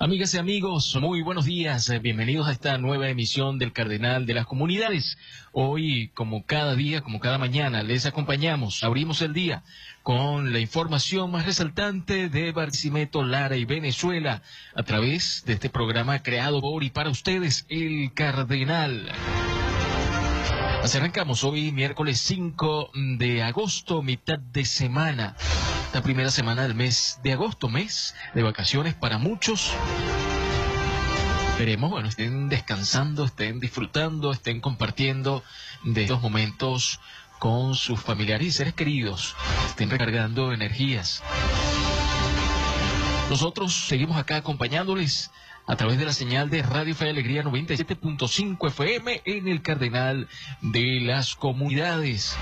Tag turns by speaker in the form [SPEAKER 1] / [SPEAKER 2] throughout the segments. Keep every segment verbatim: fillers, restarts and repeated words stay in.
[SPEAKER 1] Amigas y amigos, muy buenos días. Eh, Bienvenidos a esta nueva emisión del Cardenal de las Comunidades. Hoy, como cada día, como cada mañana, les acompañamos. Abrimos el día con la información más resaltante de Barquisimeto, Lara y Venezuela a través de este programa creado por y para ustedes, El Cardenal. Así arrancamos hoy, miércoles cinco de agosto, mitad de semana. La primera semana del mes de agosto, mes de vacaciones para muchos. Esperemos, bueno, estén descansando, estén disfrutando, estén compartiendo de estos momentos con sus familiares y seres queridos. Estén recargando energías. Nosotros seguimos acá acompañándoles a través de la señal de Radio Fe y Alegría noventa y siete punto cinco F M en el Cardenal de las Comunidades.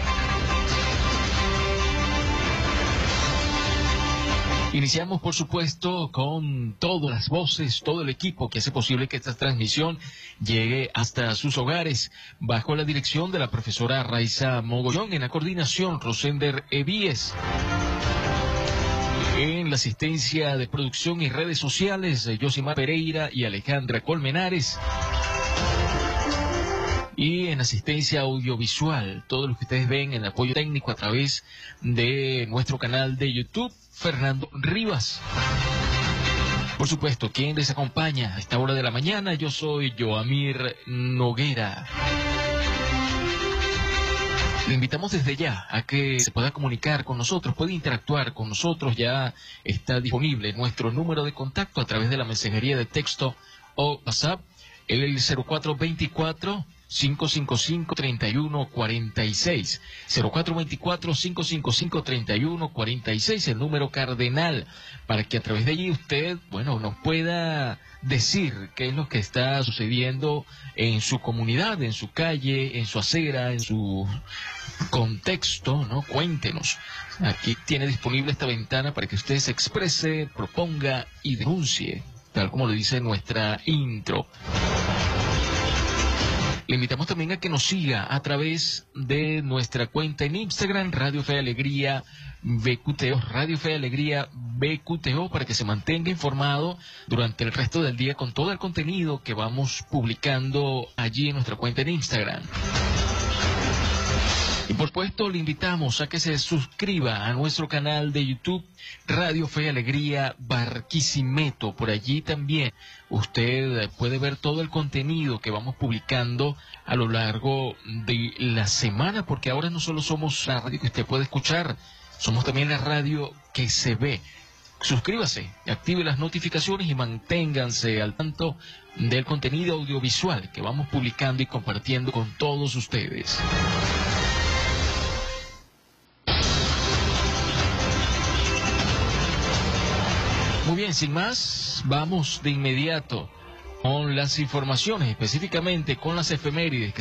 [SPEAKER 1] Iniciamos, por supuesto, con todas las voces, todo el equipo que hace posible que esta transmisión llegue hasta sus hogares, bajo la dirección de la profesora Raiza Mogollón, en la coordinación Rosender Evíes. En la asistencia de producción y redes sociales, Yosimar Pereira y Alejandra Colmenares. Y en asistencia audiovisual, todo lo que ustedes ven en apoyo técnico a través de nuestro canal de YouTube, Fernando Rivas. Por supuesto, quien les acompaña a esta hora de la mañana, yo soy Joamir Noguera. Le invitamos desde ya a que se pueda comunicar con nosotros, puede interactuar con nosotros. Ya está disponible nuestro número de contacto a través de la mensajería de texto o WhatsApp, el cero cuatro veinticuatro, cinco cinco cinco, treinta y uno cuarenta y seis. cero cuatro veinticuatro, cinco cinco cinco, treinta y uno cuarenta y seis, el número cardenal, para que a través de allí usted, bueno, nos pueda decir qué es lo que está sucediendo en su comunidad, en su calle, en su acera, en su contexto, ¿no? Cuéntenos. Aquí tiene disponible esta ventana para que usted se exprese, proponga y denuncie, tal como lo dice nuestra intro. Le invitamos también a que nos siga a través de nuestra cuenta en Instagram, Radio Fe y Alegría B Q T O, Radio Fe y Alegría B Q T O, para que se mantenga informado durante el resto del día con todo el contenido que vamos publicando allí en nuestra cuenta en Instagram. Y por supuesto, le invitamos a que se suscriba a nuestro canal de YouTube, Radio Fe y Alegría Barquisimeto. Por allí también usted puede ver todo el contenido que vamos publicando a lo largo de la semana, porque ahora no solo somos la radio que usted puede escuchar, somos también la radio que se ve. Suscríbase, active las notificaciones y manténganse al tanto del contenido audiovisual que vamos publicando y compartiendo con todos ustedes. Muy bien, sin más, vamos de inmediato con las informaciones, específicamente con las efemérides que